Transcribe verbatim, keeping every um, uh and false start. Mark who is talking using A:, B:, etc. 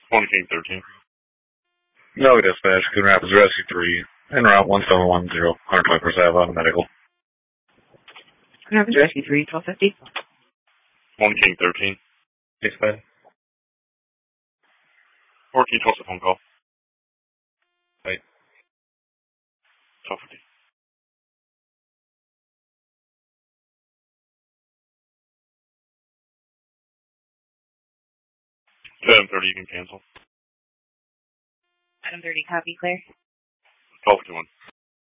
A: One King thirteen.
B: No dispatch, Coon Rapids Rescue three, en route one seven one zero, one hundred twenty-four Ave on medical.
C: Coon Rapids Rescue three, twelve fifty.
A: One King thirteen.
B: Dispatch.
A: fourteen, what's the phone call?
B: Wait.
A: twelve fifty. seven thirty, you can cancel.
C: seven thirty, copy, clear.
A: twelve fifty-one.